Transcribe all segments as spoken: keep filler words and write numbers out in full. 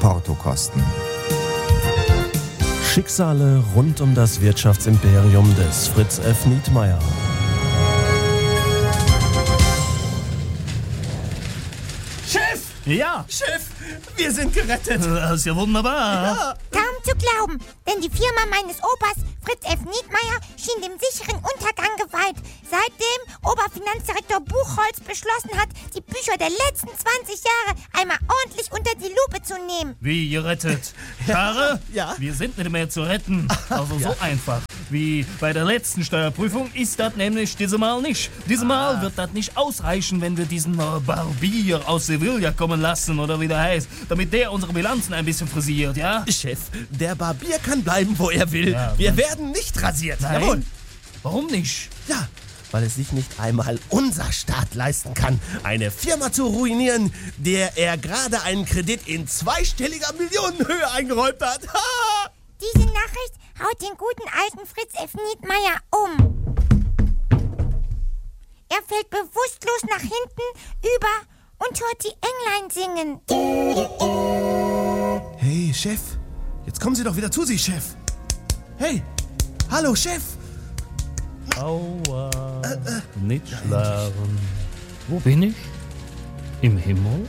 Portokosten. Schicksale rund um das Wirtschaftsimperium des Fritz F. Nietmeyer. Chef! Ja, Chef, wir sind gerettet. das ist ja wunderbar. Ja. Kaum zu glauben, denn die Firma meines Opas, Fritz F. Nietmeyer, schien dem sicheren Untergang geweiht. Seitdem Oberfinanzdirektor Buchholz beschlossen hat, die Bücher der letzten zwanzig Jahre einmal ordentlich unter die Lupe zu nehmen. Wie gerettet? Schare? Ja. Wir sind nicht mehr zu retten. Also so einfach. Wie bei der letzten Steuerprüfung ist das nämlich diesmal nicht. Diesmal wird das nicht ausreichen, wenn wir diesen äh, Barbier aus Sevilla kommen lassen, oder wie der heißt, damit der unsere Bilanzen ein bisschen frisiert, ja? Chef, der Barbier kann bleiben, wo er will. Ja, wir was? werden nicht rasiert. Nein. Jawohl. Warum nicht? Ja, weil es sich nicht einmal unser Staat leisten kann, eine Firma zu ruinieren, der er gerade einen Kredit in zweistelliger Millionenhöhe eingeräumt hat. Ha! Diese Nachricht haut den guten alten Fritz F. Nietmeyer um. Er fällt bewusstlos nach hinten über und hört die Englein singen. Hey, Chef, jetzt kommen Sie doch wieder zu sich, Chef. Hey, hallo, Chef. Aua, nicht schlafen. Wo bin ich? Im Himmel?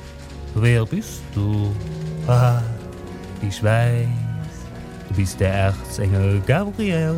Wer bist du? Ah, ich weiß. Du bist der Erzengel Gabriel.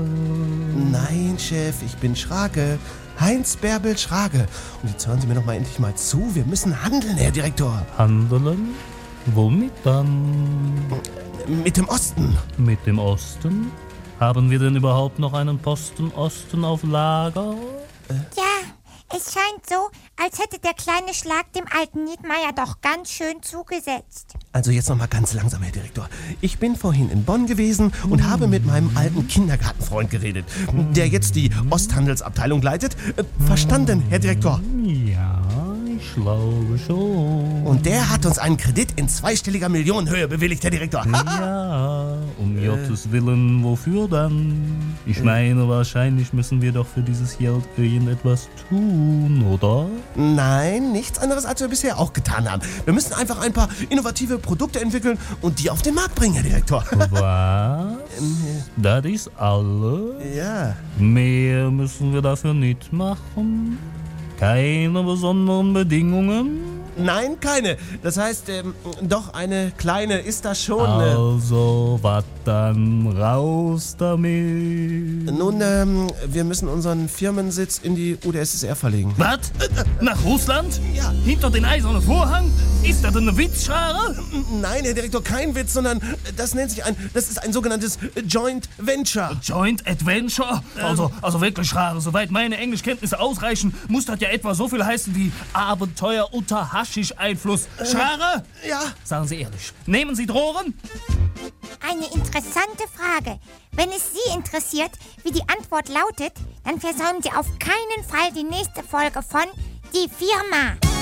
Nein, Chef, ich bin Schrage. Heinz Bärbel Schrage. Und jetzt hören Sie mir doch mal endlich mal zu. Wir müssen handeln, Herr Direktor. Handeln? Womit dann? Mit dem Osten. Mit dem Osten? Haben wir denn überhaupt noch einen Posten Osten auf Lager? Ja, es scheint so, als hätte der kleine Schlag dem alten Nietmeyer doch ganz schön zugesetzt. Also jetzt noch mal ganz langsam, Herr Direktor. Ich bin vorhin in Bonn gewesen und mm. habe mit meinem alten Kindergartenfreund geredet, der jetzt die Osthandelsabteilung leitet. Äh, verstanden, Herr Direktor? Ja, ich glaube schon. Und der hat uns einen Kredit in zweistelliger Millionenhöhe bewilligt, Herr Direktor. Ja, um Gottes Willen, wofür dann? Ich meine, wahrscheinlich müssen wir doch für dieses Geld irgendetwas tun, oder? Nein, nichts anderes, als wir bisher auch getan haben. Wir müssen einfach ein paar innovative Produkte entwickeln und die auf den Markt bringen, Herr Direktor. Was? Das ist alles? Ja. Mehr müssen wir dafür nicht machen? Keine besonderen Bedingungen? Nein, keine. Das heißt, ähm, doch eine kleine ist das schon. Äh, Also, was dann raus damit? nun, ähm, wir müssen unseren Firmensitz in die U d S S R verlegen. Was? Nach Russland? Ja. Hinter den eisernen Vorhang? Ist das eine Witzschare? Nein, Herr Direktor, kein Witz, sondern das nennt sich ein, das ist ein sogenanntes Joint Venture. Joint Adventure? Also, also wirklich Schrare. Soweit meine Englischkenntnisse ausreichen, muss das ja etwa so viel heißen wie Abenteuer unter Haschisch-Einfluss. Schrare? Ja. Sagen Sie ehrlich, nehmen Sie Drogen? Eine interessante Frage. Wenn es Sie interessiert, wie die Antwort lautet, dann versäumen Sie auf keinen Fall die nächste Folge von Die Firma.